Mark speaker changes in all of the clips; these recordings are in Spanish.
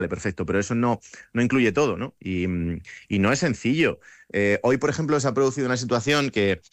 Speaker 1: perfecto, pero eso no incluye todo, ¿no? Y no es sencillo. Hoy, por ejemplo, se ha producido una situación que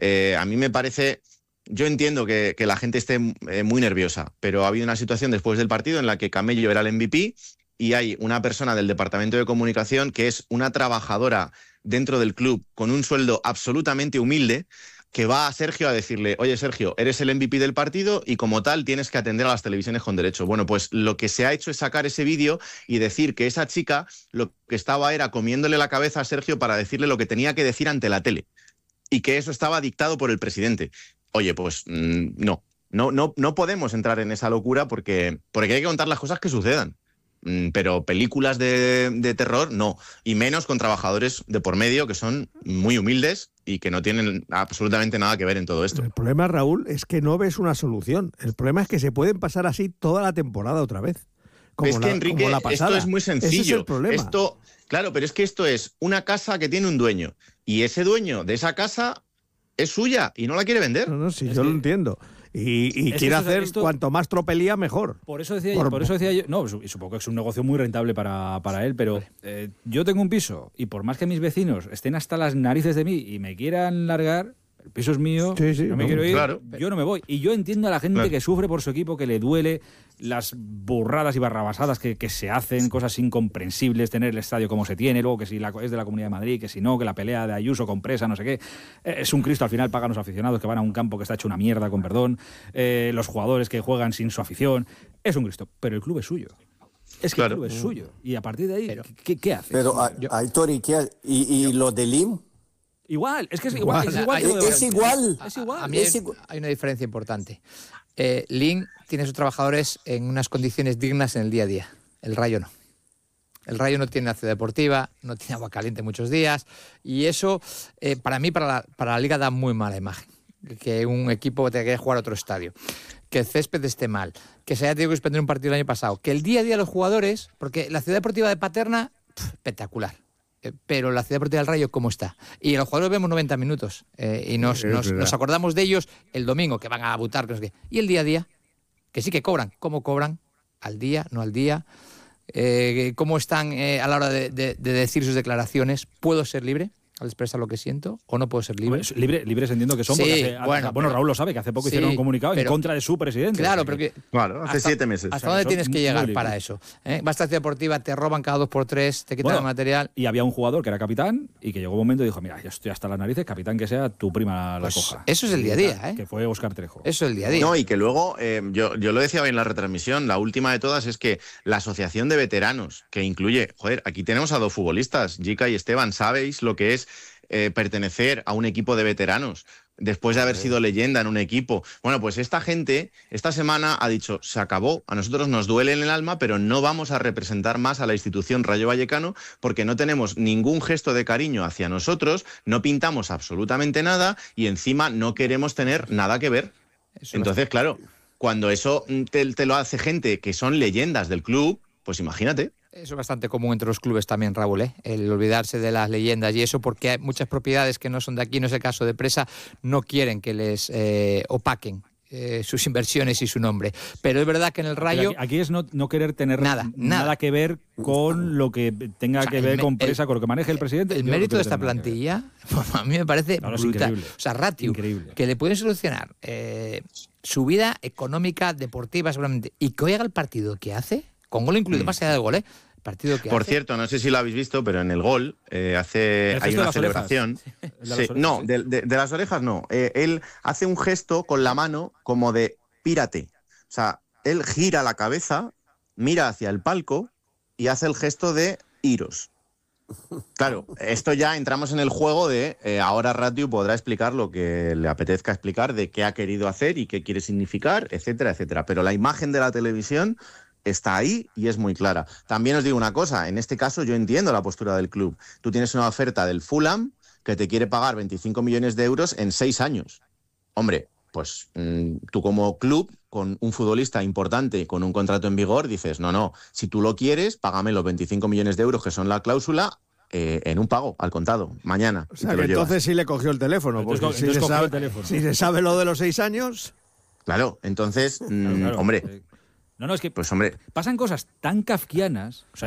Speaker 1: a mí me parece... Yo entiendo que la gente esté muy nerviosa, pero ha habido una situación después del partido en la que Camello era el MVP y hay una persona del departamento de comunicación que es una trabajadora dentro del club con un sueldo absolutamente humilde, que va a Sergio a decirle: oye, Sergio, eres el MVP del partido y como tal tienes que atender a las televisiones con derecho. Bueno, pues lo que se ha hecho es sacar ese vídeo y decir que esa chica lo que estaba era comiéndole la cabeza a Sergio para decirle lo que tenía que decir ante la tele y que eso estaba dictado por el presidente. Oye, pues no podemos entrar en esa locura porque hay que contar las cosas que sucedan. Pero películas de terror, no. Y menos con trabajadores de por medio que son muy humildes y que no tienen absolutamente nada que ver en todo esto.
Speaker 2: El problema, Raúl, es que no ves una solución. El problema es que se pueden pasar así toda la temporada otra vez.
Speaker 1: Es que, Enrique, esto es muy sencillo.
Speaker 2: Ese es el problema.
Speaker 1: Claro, pero es que esto es una casa que tiene un dueño y ese dueño de esa casa es suya y no la quiere vender.
Speaker 2: No, sí, yo lo entiendo. Y quiere hacer cuanto más tropelía, mejor.
Speaker 3: Por eso decía yo, no, y supongo que es un negocio muy rentable para él, pero yo tengo un piso y por más que mis vecinos estén hasta las narices de mí y me quieran largar, el piso es mío, no me quiero ir, claro. Yo no me voy. Y yo entiendo a la gente que sufre por su equipo, que le duele las burradas y barrabasadas que se hacen, cosas incomprensibles, tener el estadio como se tiene, luego que si es de la Comunidad de Madrid, que si no, que la pelea de Ayuso con Presa, no sé qué. Es un Cristo, al final pagan los aficionados que van a un campo que está hecho una mierda, con perdón, los jugadores que juegan sin su afición. Es un Cristo, pero el club es suyo. Es que el club es suyo. Y a partir de ahí, ¿qué hace?
Speaker 4: Pero, Aitor, ¿y lo de Lim?
Speaker 3: Igual, es que es igual.
Speaker 4: Es igual.
Speaker 5: A mí hay una diferencia importante. Lin tiene sus trabajadores en unas condiciones dignas en el día a día. El Rayo no. El Rayo no tiene la ciudad deportiva, no tiene agua caliente muchos días. Y eso, para mí, para la Liga da muy mala imagen. Que un equipo tenga que jugar a otro estadio. Que el césped esté mal. Que se haya tenido que suspender un partido el año pasado. Que el día a día de los jugadores, porque la ciudad deportiva de Paterna, espectacular. Pero la ciudad deportiva del Rayo, ¿cómo está? Y los jugadores vemos 90 minutos y nos acordamos de ellos el domingo, que van a debutar, no sé qué. Y el día a día, que sí que cobran. ¿Cómo cobran? ¿Al día? ¿No al día? ¿Cómo están a la hora de decir sus declaraciones? ¿Puedo ser libre al expresar lo que siento o no puedo ser libre?
Speaker 3: Libres entiendo que son,
Speaker 5: sí,
Speaker 3: porque Raúl lo sabe, que hace poco hicieron un comunicado en contra de su presidente.
Speaker 5: Claro, pero
Speaker 1: hace 7 meses.
Speaker 5: ¿Hasta dónde tienes que llegar para eso? Vas a la ciudad deportiva, te roban cada 2x3, te quitan el material.
Speaker 3: Y había un jugador que era capitán y que llegó un momento y dijo: mira, yo estoy hasta las narices, capitán que sea, tu prima la coja.
Speaker 5: Eso es el día a día,
Speaker 3: que fue Óscar Trejo.
Speaker 5: Eso es el día a día.
Speaker 1: No, y que luego, yo lo decía hoy en la retransmisión, la última de todas es que la asociación de veteranos, que incluye, aquí tenemos a 2 futbolistas, Jica y Esteban, ¿sabéis lo que es pertenecer a un equipo de veteranos después de haber sido leyenda en un equipo? Bueno, pues esta gente esta semana ha dicho: se acabó, a nosotros nos duele en el alma, pero no vamos a representar más a la institución Rayo Vallecano porque no tenemos ningún gesto de cariño hacia nosotros, no pintamos absolutamente nada y encima no queremos tener nada que ver. Entonces, claro, cuando eso te lo hace gente que son leyendas del club, pues imagínate.
Speaker 5: Eso es bastante común entre los clubes también, Raúl, el olvidarse de las leyendas y eso, porque hay muchas propiedades que no son de aquí, no es el caso de Presa, no quieren que les opaquen sus inversiones y su nombre. Pero es verdad que en el Rayo...
Speaker 3: Aquí es no querer tener nada que ver con lo que tenga que ver con Presa, con lo que maneje el presidente.
Speaker 5: El mérito de esta plantilla, a mí me parece brutal. O sea, ratio, que le pueden solucionar su vida económica, deportiva seguramente, y que oiga el partido que hace, con gol incluido, más allá del gol, partido que
Speaker 1: Por cierto, no sé si lo habéis visto, pero en el gol hay una celebración. No, de las orejas no. Él hace un gesto con la mano como de pírate. O sea, él gira la cabeza, mira hacia el palco y hace el gesto de iros. Claro, esto ya entramos en el juego de ahora Ratiu podrá explicar lo que le apetezca explicar, de qué ha querido hacer y qué quiere significar, etcétera, etcétera. Pero la imagen de la televisión está ahí y es muy clara. También os digo una cosa, en este caso yo entiendo la postura del club. Tú tienes una oferta del Fulham que te quiere pagar 25 millones de euros en 6 años. Hombre, pues tú como club, con un futbolista importante, con un contrato en vigor, dices, no, si tú lo quieres, págame los 25 millones de euros que son la cláusula en un pago, al contado, mañana.
Speaker 2: O sea, que entonces sí le cogió el teléfono, porque si se sabe lo de los 6 años...
Speaker 1: Claro, entonces, hombre...
Speaker 3: No, es que
Speaker 1: pues hombre,
Speaker 3: pasan cosas tan kafkianas. O sea,